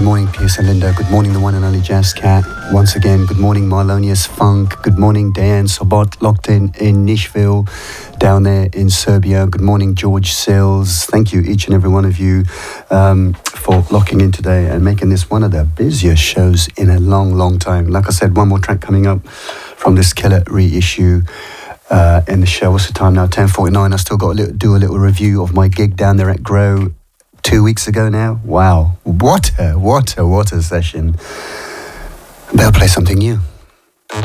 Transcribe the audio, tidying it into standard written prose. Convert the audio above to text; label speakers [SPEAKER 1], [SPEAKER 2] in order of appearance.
[SPEAKER 1] Good morning, Pierce and Linda. Good morning, the one and only Jazz Cat. Once again, good morning, Marlonius Funk. Good morning, Diane Sobot, locked in Nishville, down there in Serbia. Good morning, George Sills. Thank you, each and every one of you, for locking in today and making this one of the busiest shows in a long, long time. Like I said, one more track coming up from this killer reissue. In the show. What's the time now? 10:49. I still got to do a little review of my gig down there at Grow 2 weeks ago now. Wow, what a session. Better play something new.